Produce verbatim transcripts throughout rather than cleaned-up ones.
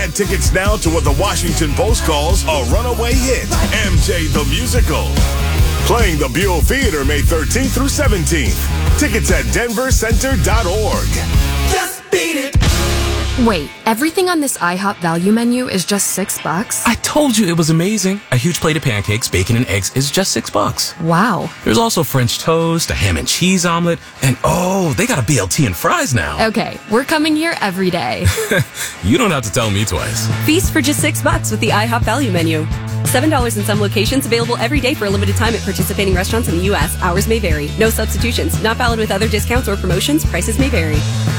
Get tickets now to what the Washington Post calls a runaway hit, M J the Musical. Playing the Buell Theater May thirteenth through seventeenth. Tickets at denver center dot org. Just beat it. Wait, everything on this IHOP value menu is just six bucks? I told you it was amazing. A huge plate of pancakes, bacon, and eggs is just six bucks. Wow. There's also French toast, a ham and cheese omelet, and oh, they got a B L T and fries now. Okay, we're coming here every day. You don't have to tell me twice. Feast for just six bucks with the IHOP value menu. Seven dollars in some locations, available every day for a limited time at participating restaurants in the U S. Hours may vary. No substitutions. Not valid with other discounts or promotions. Prices may vary.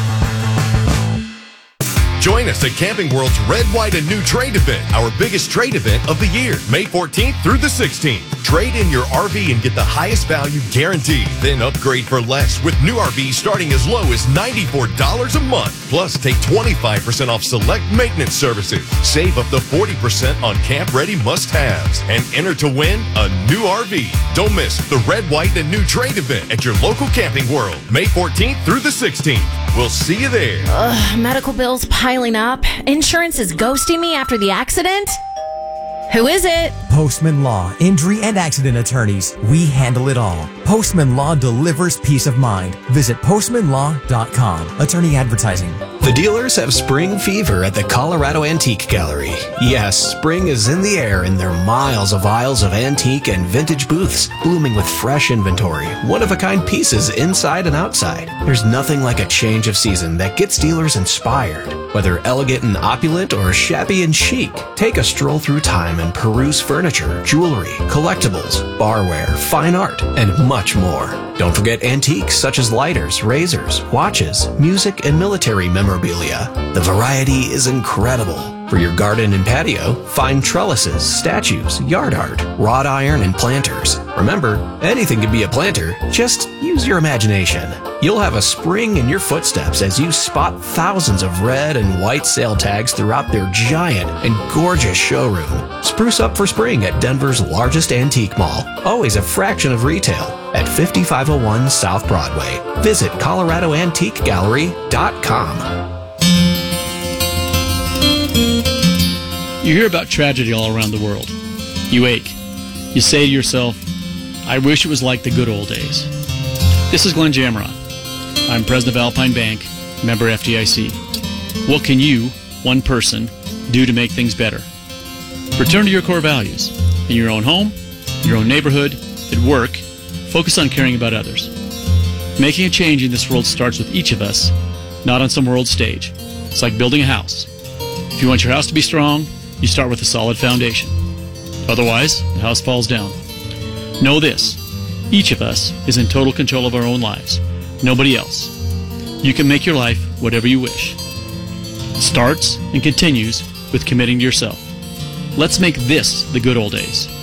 Join us at Camping World's Red, White, and New Trade event, our biggest trade event of the year, May fourteenth through the sixteenth. Trade in your R V and get the highest value guaranteed. Then upgrade for less with new R Vs starting as low as ninety-four dollars a month. Plus, take twenty-five percent off select maintenance services. Save up to forty percent on camp-ready must-haves. And enter to win a new R V. Don't miss the Red, White, and New Trade event at your local Camping World, May fourteenth through the sixteenth. We'll see you there. Ugh, medical bills piling up. Insurance is ghosting me after the accident. Who is it? Postman Law, injury and accident attorneys. We handle it all. Postman Law delivers peace of mind. Visit postman law dot com. Attorney advertising. The dealers have spring fever at the Colorado Antique Gallery. Yes, spring is in the air and there are miles of aisles of antique and vintage booths blooming with fresh inventory, one-of-a-kind pieces inside and outside. There's nothing like a change of season that gets dealers inspired. Whether elegant and opulent or shabby and chic, take a stroll through time and peruse furniture, jewelry, collectibles, barware, fine art, and much more. Don't forget antiques such as lighters, razors, watches, music, and military memorabilia. The variety is incredible. For your garden and patio, find trellises, statues, yard art, wrought iron, and planters. Remember, anything can be a planter, just use your imagination. You'll have a spring in your footsteps as you spot thousands of red and white sale tags throughout their giant and gorgeous showroom. Spruce up for spring at Denver's largest antique mall, always a fraction of retail, at fifty-five oh one South Broadway. Visit colorado antique gallery dot com. You hear about tragedy all around the world. You ache. You say to yourself, I wish it was like the good old days. This is Glenn Jammeron. I'm president of Alpine Bank, member F D I C. What can you, one person, do to make things better? Return to your core values. In your own home, your own neighborhood, at work, focus on caring about others. Making a change in this world starts with each of us, not on some world stage. It's like building a house. If you want your house to be strong, you start with a solid foundation. Otherwise, the house falls down. Know this, each of us is in total control of our own lives, nobody else. You can make your life whatever you wish. It starts and continues with committing to yourself. Let's make this the good old days.